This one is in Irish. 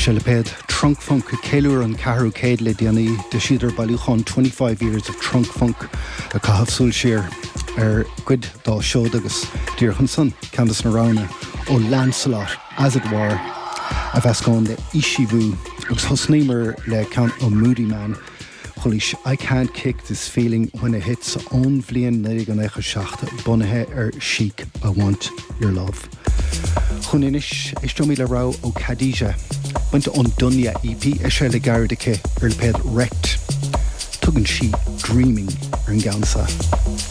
Sheliped trunk funk Kailur and Kaharu Cade le Diani de Shidar Baluchon 25 years of trunk funk a Kahav Sulshir Quid da Shodagus Dear Hunson Candace Narana O Lancelot as it were a Vascon de Ishivu Ux Hosnimer le Count O Moody Man Holish, I can't kick this feeling when it hits on Vlian Neriganecha Shacht Bonahe Chic I want your love Chuninish Ishtomila Rao O Khadija went on Dunya EP Eshele Gardike Erlped wrecked Tugan she dreaming Ringansa